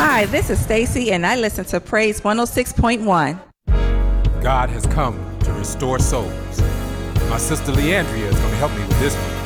Hi, this is Stacy, and I listen to Praise 106.1. God has come to restore souls. My sister Leandria is going to help me with this one.